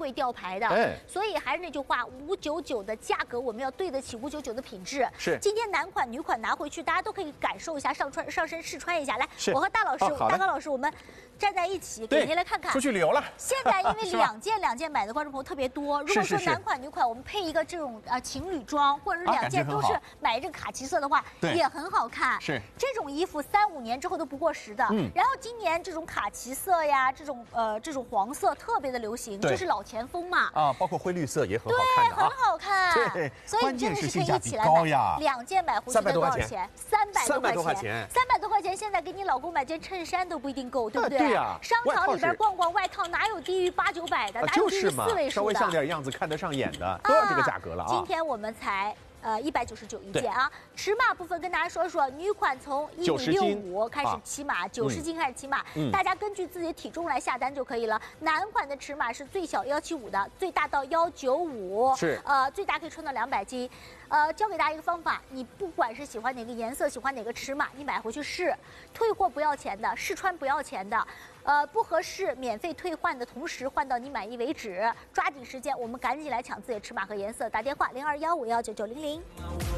会吊牌的。所以还是那句话，599的价格我们要对得起599的品质。 是。 今天男款、女款拿回去，大家都可以感受一下，上身试穿一下。来，我和大老师、大高老师，我们站在一起，给您来看看。 出去旅游了。 现在因为两件买的观众朋友特别多，如果说男款、女款，我们配一个这种情侣装，或者是2件都是买这个卡其色的话，也很好看。 是。 这种衣服3、5年之后都不过时的。然后今年这种卡其色呀，这种黄色特别的流行，就是老前锋嘛。 包括灰绿色也很好看的。 对，很好看。 对， 所以真的是可以一起来买呀。 2件买回去才多少钱？300多块钱。300多块钱，现在给你老公买件衬衫都不一定够，对不对？ 对呀。 商场里边逛逛，外套哪有低于8、900的？哪有低于4位数的？ 稍微像点样子，看得上眼的，都要这个价格了啊！ 今天我们才199一件啊。尺码部分跟大家说说，女款从1.65米开始起码，90斤开始起码，大家根据自己的体重来下单就可以了。男款的尺码是最小175的，最大到195， 是最大可以穿到200斤。教给大家一个方法，你不管是喜欢哪个颜色，喜欢哪个尺码，你买回去试，退货不要钱的，试穿不要钱的。不合适免费退换的同时换到你满意为止，抓紧时间，我们赶紧来抢自己的尺码和颜色，打电话0215519900。